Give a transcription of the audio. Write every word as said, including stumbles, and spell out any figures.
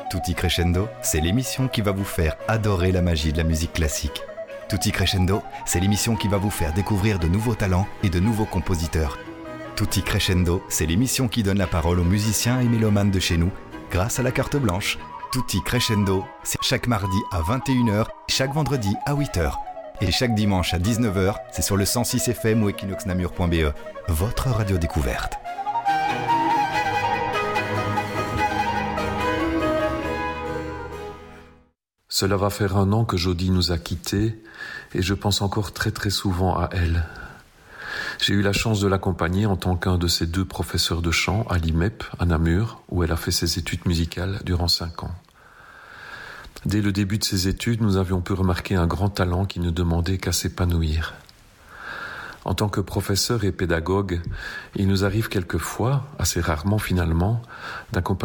Tutti Crescendo, c'est l'émission qui va vous faire adorer la magie de la musique classique. Tutti Crescendo, c'est l'émission qui va vous faire découvrir de nouveaux talents et de nouveaux compositeurs. Tutti Crescendo, c'est l'émission qui donne la parole aux musiciens et mélomanes de chez nous grâce à la carte blanche. Tutti Crescendo, c'est chaque mardi à vingt et une heures, chaque vendredi à huit heures. Et chaque dimanche à dix-neuf heures, c'est sur le cent six F M ou equinox namur point b e, votre radio découverte. Cela va faire un an que Jodie nous a quittés et je pense encore très très souvent à elle. J'ai eu la chance de l'accompagner en tant qu'un de ses deux professeurs de chant à l'I M E P à Namur, où elle a fait ses études musicales durant cinq ans. Dès le début de ses études, nous avions pu remarquer un grand talent qui ne demandait qu'à s'épanouir. En tant que professeur et pédagogue, il nous arrive quelquefois, assez rarement finalement, d'accompagner